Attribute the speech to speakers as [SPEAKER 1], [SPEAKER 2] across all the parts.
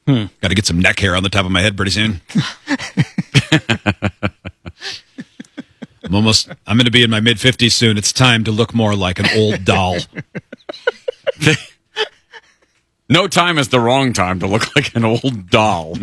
[SPEAKER 1] Got to get some neck hair on the top of my head pretty soon. I'm going to be in my mid-50s soon. It's time to look more like an old doll.
[SPEAKER 2] No time is the wrong time to look like an old doll.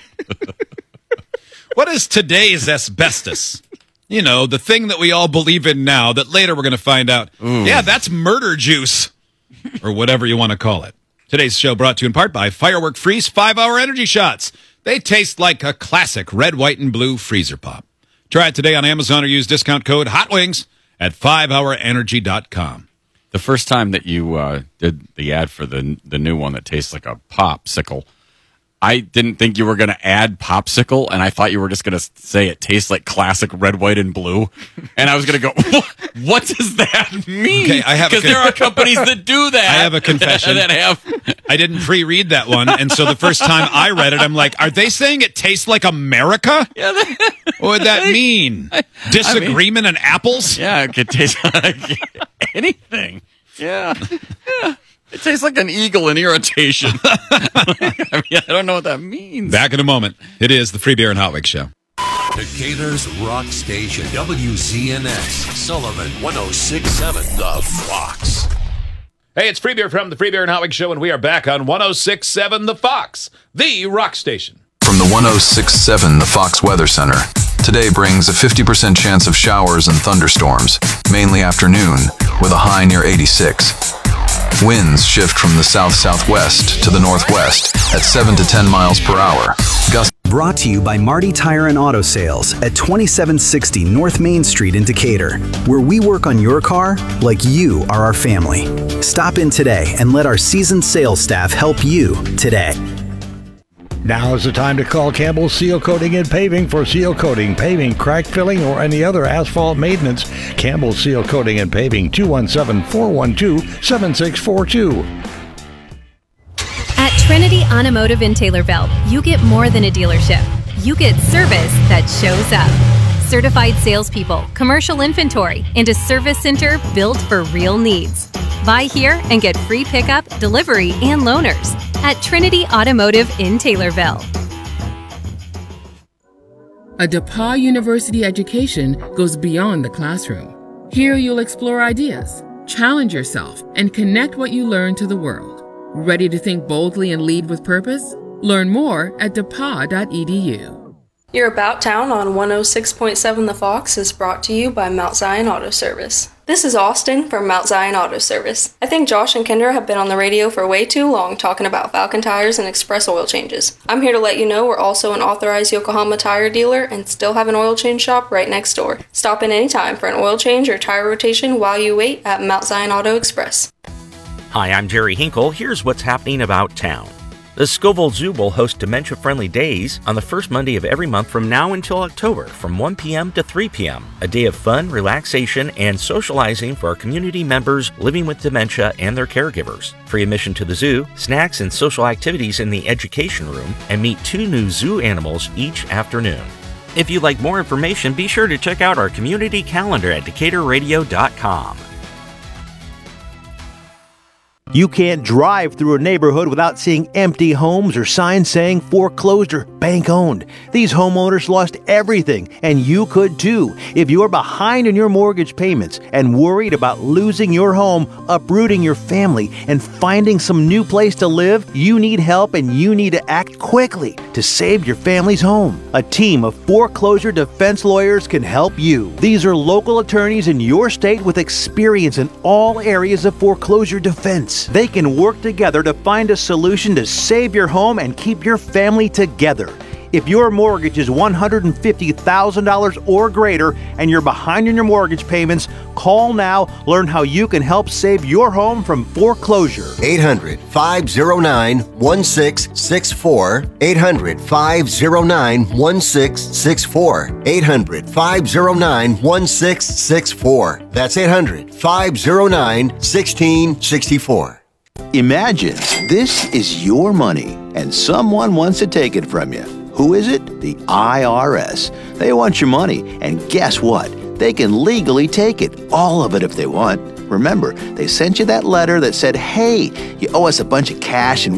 [SPEAKER 1] What is today's asbestos? You know, the thing that we all believe in now that later we're going to find out, yeah, that's murder juice, or whatever you want to call it. Today's show brought to you in part by Firework Freeze 5-Hour Energy Shots. They taste like a classic red, white, and blue freezer pop. Try it today on Amazon or use discount code HOTWINGS at 5hourenergy.com.
[SPEAKER 2] The first time that you did the ad for the new one that tastes like a popsicle, I didn't think you were going to add popsicle, and I thought you were just going to say it tastes like classic red, white, and blue. And I was going to go, what does that mean? Because there are companies that do that.
[SPEAKER 1] I have a confession. I didn't pre-read that one, and so the first time I read it, I'm like, are they saying it tastes like America?
[SPEAKER 2] Yeah,
[SPEAKER 1] What would that mean? Disagreement and apples?
[SPEAKER 2] Yeah, it could taste like anything. Yeah. It tastes like an eagle in irritation. I don't know what that means.
[SPEAKER 1] Back in a moment. It is the Free Beer and Hot Wings Show.
[SPEAKER 3] Decatur's rock station, WZNX, Sullivan 106.7 The Fox.
[SPEAKER 1] Hey, it's Free Beer from the Free Beer and Hot Wings Show, and we are back on 106.7 The Fox, the rock station.
[SPEAKER 4] From the 106.7 The Fox Weather Center, today brings a 50% chance of showers and thunderstorms, mainly afternoon, with a high near 86. Winds shift from the south-southwest to the northwest at 7 to 10 miles per hour.
[SPEAKER 5] Brought to you by Marty Tire and Auto Sales at 2760 North Main Street in Decatur, where we work on your car like you are our family. Stop in today and let our seasoned sales staff help you today.
[SPEAKER 6] Now is the time to call Campbell Seal Coating and Paving for seal coating, paving, crack filling, or any other asphalt maintenance. Campbell Seal Coating and Paving, 217-412-7642.
[SPEAKER 7] At Trinity Automotive in Taylorville, you get more than a dealership. You get service that shows up. Certified salespeople, commercial inventory, and a service center built for real needs. Buy here and get free pickup, delivery, and loaners at Trinity Automotive in Taylorville.
[SPEAKER 8] A DePauw University education goes beyond the classroom. Here you'll explore ideas, challenge yourself, and connect what you learn to the world. Ready to think boldly and lead with purpose? Learn more at depaw.edu.
[SPEAKER 9] Your About Town on 106.7 The Fox is brought to you by Mount Zion Auto Service. This is Austin from Mount Zion Auto Service. I think Josh and Kendra have been on the radio for way too long talking about Falcon tires and express oil changes. I'm here to let you know we're also an authorized Yokohama tire dealer and still have an oil change shop right next door. Stop in anytime for an oil change or tire rotation while you wait at Mount Zion Auto Express.
[SPEAKER 10] Hi, I'm Jerry Hinkle. Here's what's happening about town. The Scoville Zoo will host dementia-friendly days on the first Monday of every month from now until October from 1 p.m. to 3 p.m. A day of fun, relaxation, and socializing for our community members living with dementia and their caregivers. Free admission to the zoo, snacks and social activities in the education room, and meet 2 new zoo animals each afternoon. If you'd like more information, be sure to check out our community calendar at DecaturRadio.com.
[SPEAKER 11] You can't drive through a neighborhood without seeing empty homes or signs saying foreclosed or bank-owned. These homeowners lost everything, and you could too. If you're behind in your mortgage payments and worried about losing your home, uprooting your family, and finding some new place to live, you need help and you need to act quickly to save your family's home. A team of foreclosure defense lawyers can help you. These are local attorneys in your state with experience in all areas of foreclosure defense. They can work together to find a solution to save your home and keep your family together. If your mortgage is $150,000 or greater and you're behind in your mortgage payments, call now. Learn how you can help save your home from foreclosure.
[SPEAKER 12] 800-509-1664. 800-509-1664. 800-509-1664. That's 800-509-1664.
[SPEAKER 11] Imagine this is your money and someone wants to take it from you. Who is it? The IRS. They want your money, and guess what? They can legally take it, all of it if they want. Remember, they sent you that letter that said, hey, you owe us a bunch of cash and